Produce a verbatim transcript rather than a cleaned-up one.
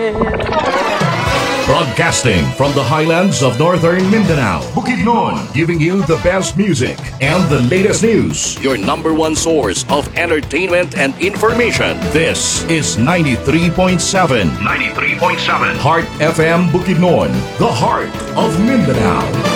Broadcasting from the highlands of northern Mindanao, Bukidnon, giving you the best music and the latest news. Your number one source of entertainment and information. This is ninety-three point seven. ninety-three point seven. Heart F M Bukidnon, the heart of Mindanao.